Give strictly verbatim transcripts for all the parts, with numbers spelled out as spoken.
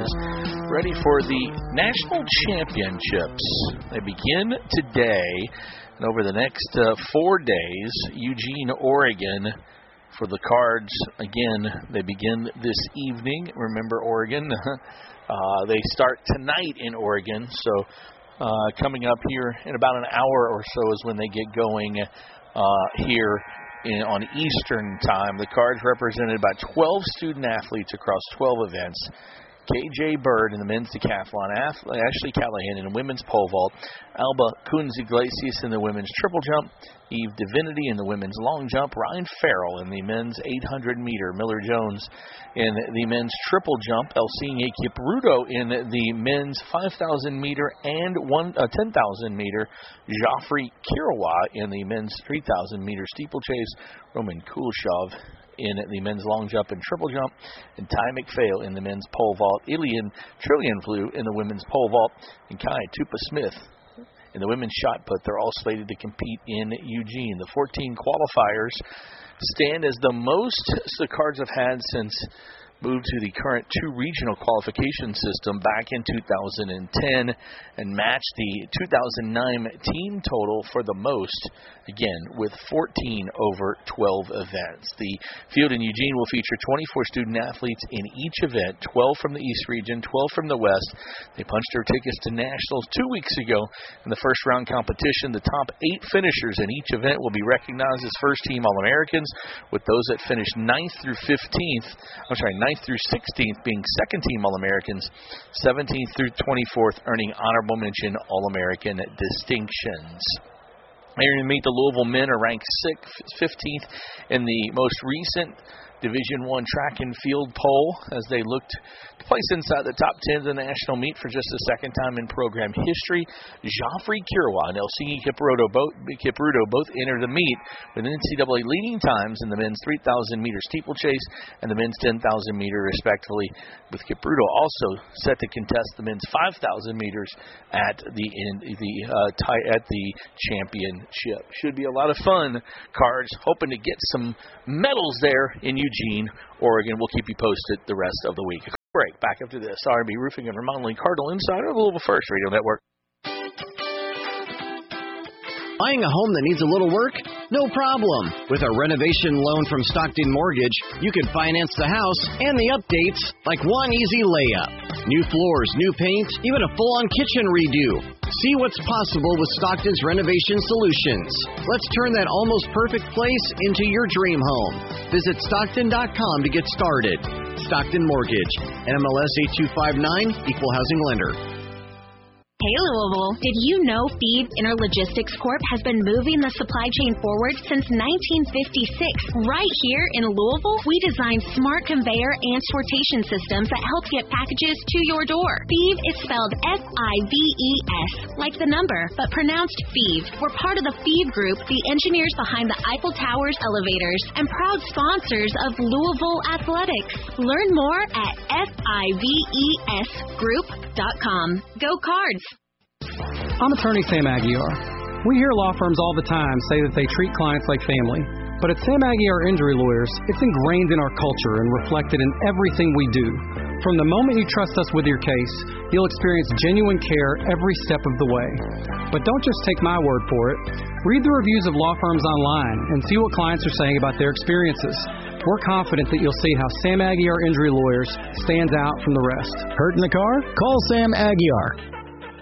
is ready for the national championships. They begin today, and over the next uh, four days, Eugene, Oregon, for the Cards. Again, they begin this evening. Remember, Oregon, uh, they start tonight in Oregon, so uh, coming up here in about an hour or so is when they get going uh, here in, on Eastern time. The Cards represented by twelve student athletes across twelve events. K J Bird in the men's decathlon, Ashley Callahan in the women's pole vault, Alba Kunz Iglesias in the women's triple jump, Eve Divinity in the women's long jump, Ryan Farrell in the men's eight hundred meter, Miller Jones in the men's triple jump, Elsinge Kipruto in the men's five thousand meter and one, uh, ten thousand meter, Joffrey Kirawa in the men's three thousand meter steeplechase, Roman Kuleshov in the men's long jump and triple jump, and Ty McPhail in the men's pole vault, Ilian Trillianflew in the women's pole vault, and Kai Tupa-Smith in the women's shot put. They're all slated to compete in Eugene. The fourteen qualifiers stand as the most the Cards have had since moved to the current two regional qualification system back in two thousand ten and matched the two thousand nine team total for the most, again, with fourteen over twelve events. The field in Eugene will feature twenty-four student athletes in each event, twelve from the East region, twelve from the West. They punched their tickets to Nationals two weeks ago in the first round competition. The top eight finishers in each event will be recognized as first-team All-Americans, with those that finished ninth through fifteenth, I'm sorry, ninth through sixteenth being second-team All-Americans, seventeenth through twenty-fourth earning honorable mention All-American distinctions. Here to meet the Louisville men are ranked sixth, fifteenth in the most recent Division I track and field poll as they looked to place inside the top ten of the national meet for just the second time in program history. Joffrey Kirawa and Elsinge Kipruto both, Kipruto both entered the meet with N C double A leading times in the men's three thousand meter steeplechase and the men's ten thousand meter respectively, with Kipruto also set to contest the men's five thousand meters at the in, the uh, tie, at the championship. Should be a lot of fun. Cards hoping to get some medals there in Eugene, Oregon. We'll keep you posted the rest of the week. Break. Back after this. R and B Roofing and Remodeling Cardinal Insider, the Louisville First Radio Network. Buying a home that needs a little work? No problem. With a renovation loan from Stockton Mortgage, you can finance the house and the updates like one easy layup. New floors, new paint, even a full-on kitchen redo. See what's possible with Stockton's renovation solutions. Let's turn that almost perfect place into your dream home. Visit Stockton dot com to get started. Stockton Mortgage, N M L S eight two five nine, Equal Housing Lender. Hey Louisville, did you know Feed Interlogistics Corp has been moving the supply chain forward since nineteen fifty-six? Right here in Louisville, we designed smart conveyor and sortation systems that help get packages to your door. Feed is spelled F I V E S, like the number, but pronounced Feed. We're part of the Feed Group, the engineers behind the Eiffel Tower's elevators, and proud sponsors of Louisville Athletics. Learn more at F I V E S group dot com. Go Cards! I'm attorney Sam Aguiar. We hear law firms all the time say that they treat clients like family. But at Sam Aguiar Injury Lawyers, it's ingrained in our culture and reflected in everything we do. From the moment you trust us with your case, you'll experience genuine care every step of the way. But don't just take my word for it. Read the reviews of law firms online and see what clients are saying about their experiences. We're confident that you'll see how Sam Aguiar Injury Lawyers stands out from the rest. Hurt in the car? Call Sam Aguiar.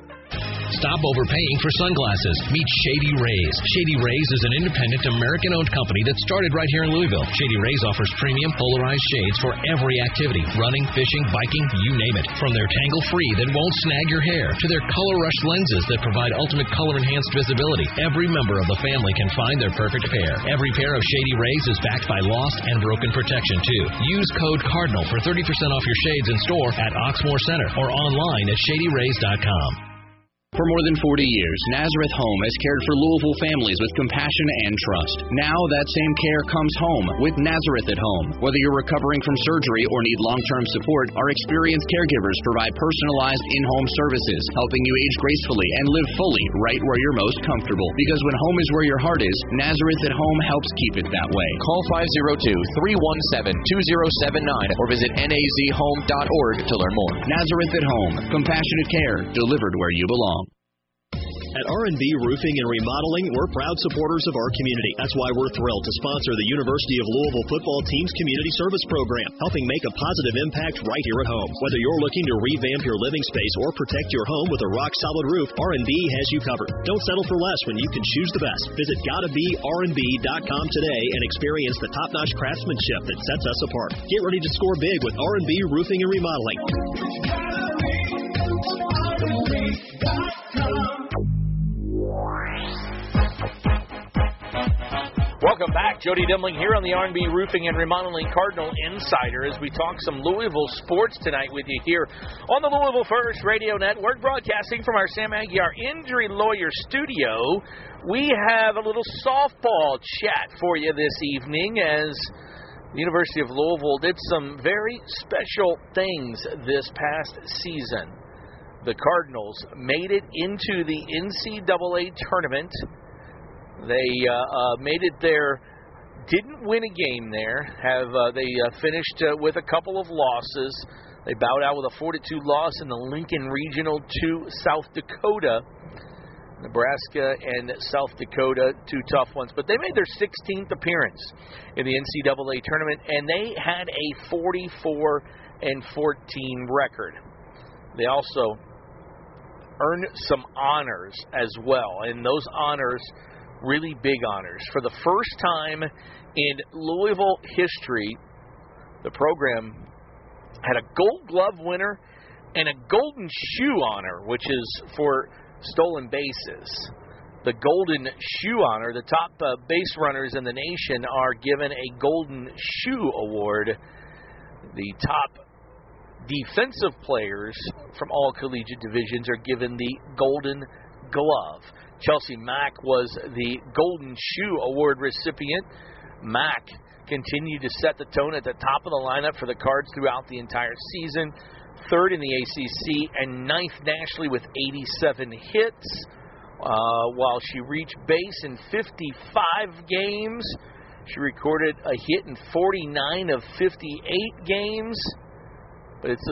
Stop overpaying for sunglasses. Meet Shady Rays. Shady Rays is an independent, American-owned company that started right here in Louisville. Shady Rays offers premium polarized shades for every activity. Running, fishing, biking, you name it. From their tangle-free that won't snag your hair to their Color Rush lenses that provide ultimate color-enhanced visibility. Every member of the family can find their perfect pair. Every pair of Shady Rays is backed by lost and broken protection, too. Use code CARDINAL for thirty percent off your shades in store at Oxmoor Center or online at shady rays dot com. For more than forty years, Nazareth Home has cared for Louisville families with compassion and trust. Now that same care comes home with Nazareth at Home. Whether you're recovering from surgery or need long-term support, our experienced caregivers provide personalized in-home services, helping you age gracefully and live fully right where you're most comfortable. Because when home is where your heart is, Nazareth at Home helps keep it that way. Call five oh two, three one seven, two oh seven nine or visit N A Z home dot org to learn more. Nazareth at Home. Compassionate care delivered where you belong. At R and B Roofing and Remodeling, we're proud supporters of our community. That's why we're thrilled to sponsor the University of Louisville football team's community service program, helping make a positive impact right here at home. Whether you're looking to revamp your living space or protect your home with a rock-solid roof, R and B has you covered. Don't settle for less when you can choose the best. Visit gotta be R and B dot com today and experience the top-notch craftsmanship that sets us apart. Get ready to score big with R and B Roofing and Remodeling. Welcome back. Jody Demling here on the R and B Roofing and Remodeling Cardinal Insider as we talk some Louisville sports tonight with you here on the Louisville First Radio Network, broadcasting from our Sam Aguiar Injury Lawyer studio. We have a little softball chat for you this evening as the University of Louisville did some very special things this past season. The Cardinals made it into the N C double A tournament. They uh, uh, made it there, didn't win a game there. Have uh, They uh, finished uh, with a couple of losses. They bowed out with a four to two loss in the Lincoln Regional to South Dakota. Nebraska and South Dakota, two tough ones. But they made their sixteenth appearance in the N C double A tournament, and they had a forty-four and fourteen record. They also earned some honors as well, and those honors, really big honors. For the first time in Louisville history, the program had a Gold Glove winner and a Golden Shoe honor, which is for stolen bases. The Golden Shoe honor, the top uh, base runners in the nation are given a Golden Shoe award. The top defensive players from all collegiate divisions are given the Golden Glove. Chelsea Mack was the Golden Shoe Award recipient. Mack continued to set the tone at the top of the lineup for the Cards throughout the entire season. Third in the A C C and ninth nationally with eighty-seven hits. Uh, while she reached base in fifty-five games, she recorded a hit in forty-nine of fifty-eight games. But it's the